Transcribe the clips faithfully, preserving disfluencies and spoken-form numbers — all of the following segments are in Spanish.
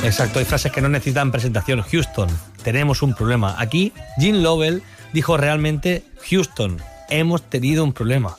Exacto, hay frases que no necesitan presentación. Houston, tenemos un problema. Aquí, Jim Lovell dijo realmente, Houston, hemos tenido un problema.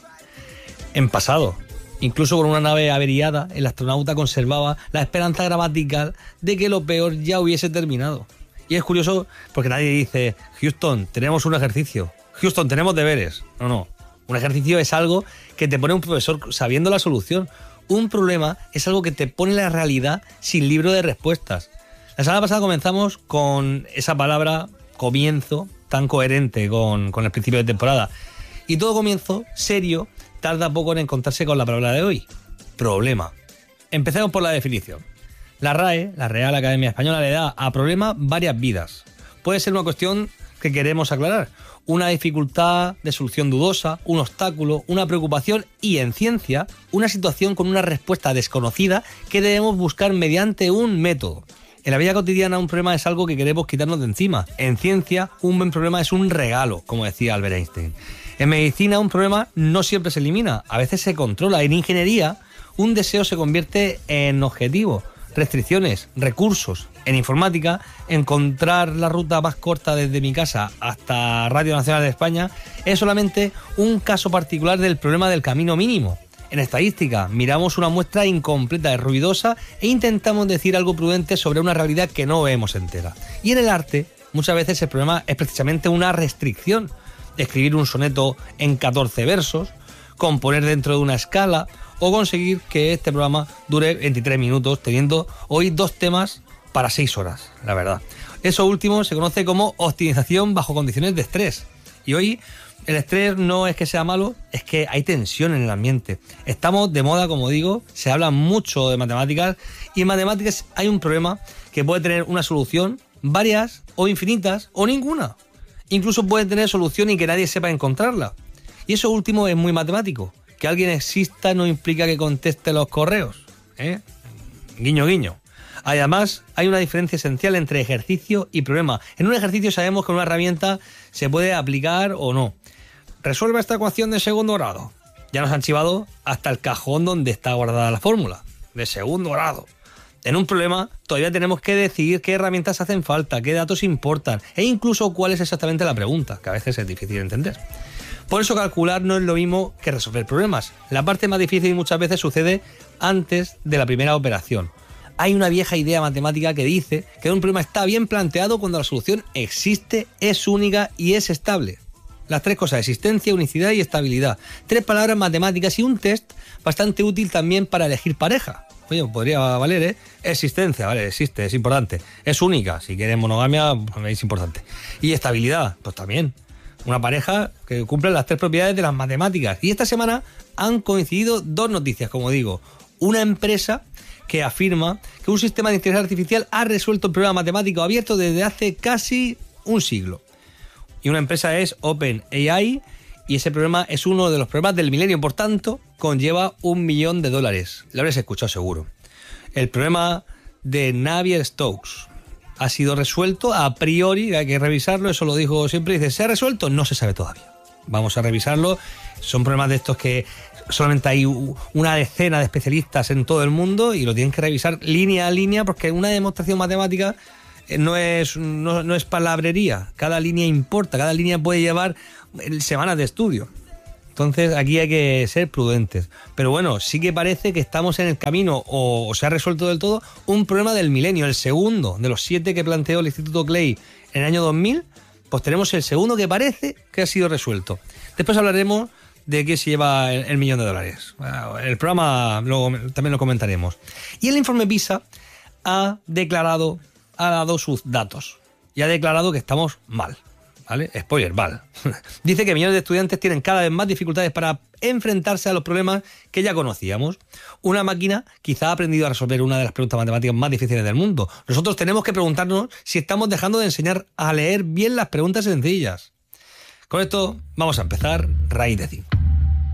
En pasado, incluso con una nave averiada, el astronauta conservaba la esperanza gramatical de que lo peor ya hubiese terminado. Y es curioso porque nadie dice, Houston, tenemos un ejercicio. Houston, tenemos deberes. No, no. Un ejercicio es algo que te pone un profesor sabiendo la solución. Un problema es algo que te pone la realidad sin libro de respuestas. La semana pasada comenzamos con esa palabra comienzo tan coherente con, con el principio de temporada. Y todo comienzo serio tarda poco en encontrarse con la palabra de hoy. Problema. Empecemos por la definición. La R A E, la Real Academia Española, le da a problema varias vidas. Puede ser una cuestión que queremos aclarar, una dificultad de solución dudosa, un obstáculo, una preocupación y, en ciencia, una situación con una respuesta desconocida que debemos buscar mediante un método. En la vida cotidiana un problema es algo que queremos quitarnos de encima. En ciencia, un buen problema es un regalo, como decía Albert Einstein. En medicina, un problema no siempre se elimina, a veces se controla. En ingeniería, un deseo se convierte en objetivo. Restricciones, recursos. En informática, encontrar la ruta más corta desde mi casa hasta Radio Nacional de España es solamente un caso particular del problema del camino mínimo. En estadística, miramos una muestra incompleta y ruidosa e intentamos decir algo prudente sobre una realidad que no vemos entera. Y en el arte, muchas veces el problema es precisamente una restricción. Escribir un soneto en catorce versos, componer dentro de una escala o conseguir que este programa dure veintitrés minutos, teniendo hoy dos temas para seis horas, la verdad. Eso último se conoce como optimización bajo condiciones de estrés. Y hoy el estrés no es que sea malo, es que hay tensión en el ambiente. Estamos de moda, como digo, se habla mucho de matemáticas y en matemáticas hay un problema que puede tener una solución, varias o infinitas o ninguna. Incluso puede tener solución y que nadie sepa encontrarla. Y eso último es muy matemático. Que alguien exista no implica que conteste los correos, ¿eh? Guiño, guiño. Además, hay una diferencia esencial entre ejercicio y problema. En un ejercicio sabemos que una herramienta se puede aplicar o no. Resuelve esta ecuación de segundo grado. Ya nos han chivado hasta el cajón donde está guardada la fórmula. De segundo grado. En un problema todavía tenemos que decidir qué herramientas hacen falta, qué datos importan e incluso cuál es exactamente la pregunta, que a veces es difícil de entender. Por eso calcular no es lo mismo que resolver problemas. La parte más difícil muchas veces sucede antes de la primera operación. Hay una vieja idea matemática que dice que un problema está bien planteado cuando la solución existe, es única y es estable. Las tres cosas, existencia, unicidad y estabilidad. Tres palabras matemáticas y un test bastante útil también para elegir pareja. Oye, podría valer, ¿eh? Existencia, vale, existe, es importante. Es única, si quieres monogamia, es importante. Y estabilidad, pues también. Una pareja que cumple las tres propiedades de las matemáticas. Y esta semana han coincidido dos noticias, como digo. Una empresa que afirma que un sistema de inteligencia artificial ha resuelto el problema matemático abierto desde hace casi un siglo. Y una empresa es OpenAI y ese problema es uno de los problemas del milenio, por tanto, conlleva un millón de dólares. Lo habréis escuchado seguro. El problema de Navier-Stokes ha sido resuelto a priori, hay que revisarlo, eso lo dijo siempre, dice, ¿se ha resuelto? No se sabe todavía. Vamos a revisarlo. Son problemas de estos que solamente hay una decena de especialistas en todo el mundo y lo tienen que revisar línea a línea porque una demostración matemática no es, no, no es palabrería. Cada línea importa, cada línea puede llevar semanas de estudio. Entonces aquí hay que ser prudentes. Pero bueno, sí que parece que estamos en el camino o, o se ha resuelto del todo un problema del milenio, el segundo de los siete que planteó el Instituto Clay en el año dos mil, pues tenemos el segundo que parece que ha sido resuelto. Después hablaremos de qué se lleva el, el millón de dólares. El programa luego también lo comentaremos. Y el informe PISA ha declarado, ha dado sus datos y ha declarado que estamos mal. ¿Vale? Spoiler, mal. Dice que millones de estudiantes tienen cada vez más dificultades para enfrentarse a los problemas que ya conocíamos. Una máquina quizá ha aprendido a resolver una de las preguntas matemáticas más difíciles del mundo. Nosotros tenemos que preguntarnos si estamos dejando de enseñar a leer bien las preguntas sencillas. Con esto vamos a empezar Raíz de cinco.